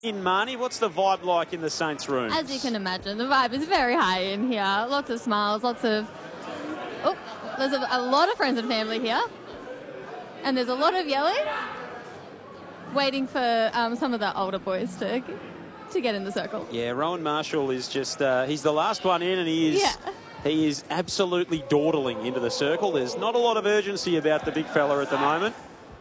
In Marnie, what's the vibe like in the Saints room? As you can imagine, the vibe is very high in here. Lots of smiles, lots of... Oh, there's a lot of friends and family here. And there's a lot of yelling. Waiting for some of the older boys to get in the circle. Yeah, Rowan Marshall is just... he's the last one in, and he is absolutely dawdling into the circle. There's not a lot of urgency about the big fella at the moment.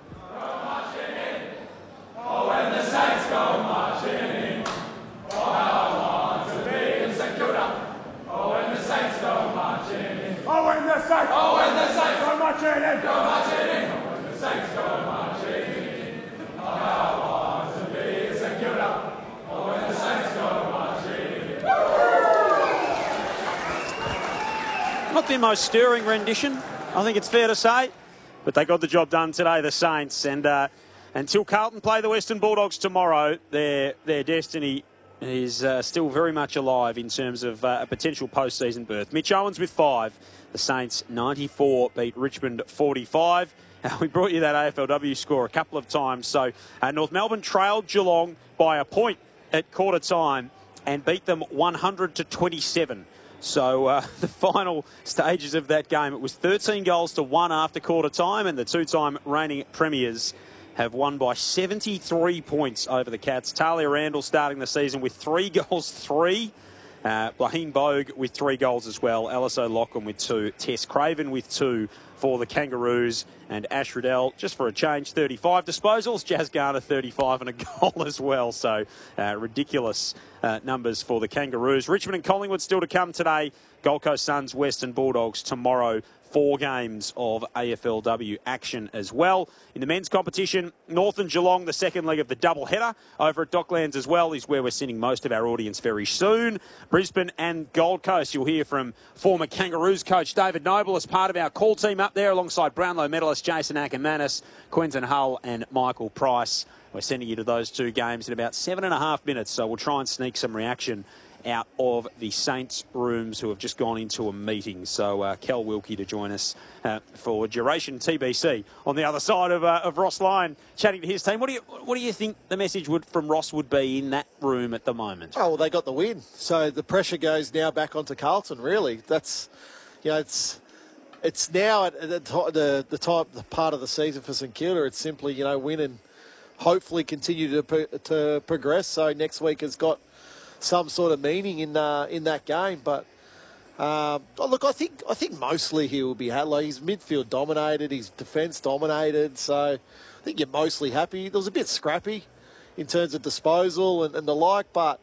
Not their most stirring rendition, I think it's fair to say, but they got the job done today, the Saints. And until Carlton play the Western Bulldogs tomorrow, their destiny is still very much alive in terms of a potential postseason berth. Mitch Owens with 5. The Saints 94 beat Richmond 45. We brought you that AFLW score a couple of times. So North Melbourne trailed Geelong by a point at quarter time and beat them 100-27. So the final stages of that game, it was 13 goals to 1 after quarter time, and the two-time reigning premiers have won by 73 points over the Cats. Talia Randall starting the season with 3 goals, 3. Blaheem Bogue with 3 goals as well. Alice O'Loughlin with 2. Tess Craven with 2 for the Kangaroos. And Ash Riddell, just for a change, 35 disposals. Jazz Garner, 35 and a goal as well. So ridiculous numbers for the Kangaroos. Richmond and Collingwood still to come today. Gold Coast Suns, Western Bulldogs tomorrow. 4 games of AFLW action as well. In the men's competition, North and Geelong, the second leg of the doubleheader over at Docklands as well, is where we're sending most of our audience very soon. Brisbane and Gold Coast, you'll hear from former Kangaroos coach David Noble as part of our call team up there, alongside Brownlow medalist Jason Ackermanis, Quentin Hull and Michael Price. We're sending you to those 2 games in about 7.5 minutes, so we'll try and sneak some reaction out of the Saints rooms, who have just gone into a meeting. So Kel Wilkie to join us for Duration TBC on the other side of Ross Lyon, chatting to his team. What do you think the message from Ross would be in that room at the moment? Oh, well, they got the win, so the pressure goes now back onto Carlton. Really, that's it's now at the part of the season for St Kilda. It's simply win and hopefully continue to progress. So next week has got some sort of meaning in that game, but look, I think mostly he will be happy. He's midfield dominated, he's defence dominated, so I think you're mostly happy. There was a bit scrappy in terms of disposal and the like, but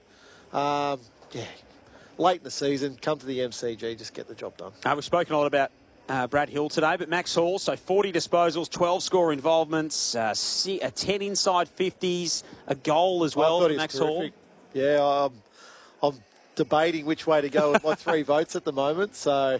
late in the season, come to the MCG, just get the job done. We've spoken a lot about Brad Hill today, but Max Hall, so 40 disposals, 12 score involvements, 10 inside 50s, a goal as well for Max Hall. Yeah, I'm debating which way to go with my 3 votes at the moment. So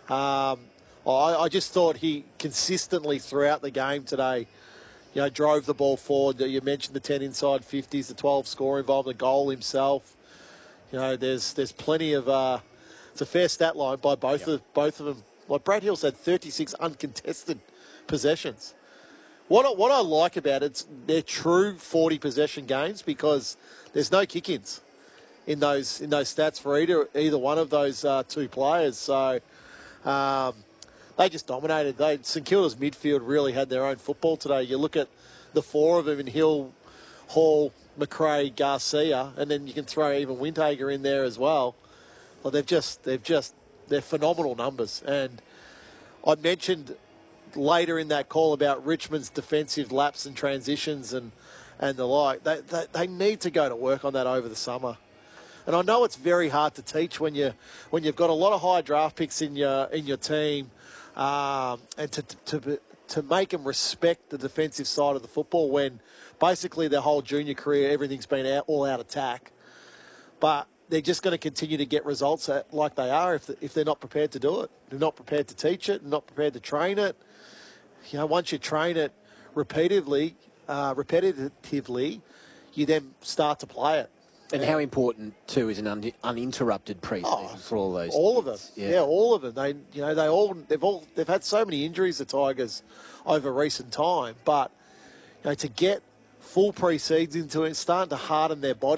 I just thought he consistently throughout the game today, drove the ball forward. You mentioned the 10 inside 50s, the 12 score involved, the goal himself. There's plenty of it's a fair stat line by both of them. Like Brad Hill's had 36 uncontested possessions. What I like about it's they're true 40 possession games, because there's no kick-ins in those stats for either one of those 2 players. So they just dominated. St Kilda's midfield really had their own football today. You look at the 4 of them in Hill, Hall, McRae, Garcia, and then you can throw even Windhager in there as well. Well, they're phenomenal numbers. And I mentioned later in that call about Richmond's defensive laps and transitions and the like. They need to go to work on that over the summer. And I know it's very hard to teach when you've got a lot of high draft picks in your team, and to make them respect the defensive side of the football when basically their whole junior career everything's been all out attack. But they're just going to continue to get results like they are if they're not prepared to do it. They're not prepared to teach it, not prepared to train it. Once you train it repetitively, you then start to play it. And how important too is an uninterrupted pre-season for all those? All of them, yeah, all of them. They've had so many injuries, the Tigers, over recent time. But to get full pre-seeds into it, starting to harden their body.